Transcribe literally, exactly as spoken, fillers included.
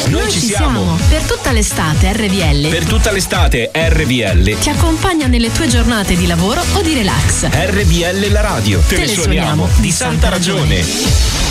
Noi ci siamo. Per tutta l'estate R V L. Per tutta l'estate R V L ti accompagna nelle tue giornate di lavoro o di relax. R V L la radio. Te, Te ne suoniamo di santa ragione.